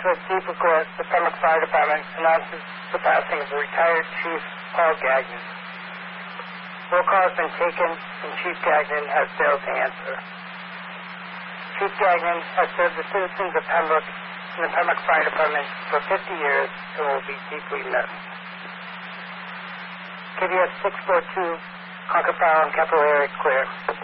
with deep regret, the Pembroke Fire Department announces the passing of retired Chief Paul Gagnon. Roll call has been taken, and Chief Gagnon has failed to answer. Chief Gagnon has served the citizens of Pembroke and the Pembroke Fire Department for 50 years and will be deeply missed. KBS 642, Concord Powell and Capital Area clear.